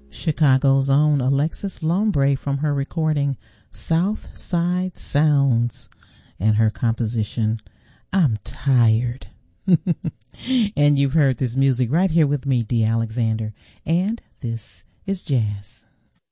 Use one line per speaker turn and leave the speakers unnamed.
Chicago's own Alexis Lombre from her recording South Side Sounds and her composition I'm Tired. And you've heard this music right here with me, Dee Alexander, and this is Jazz.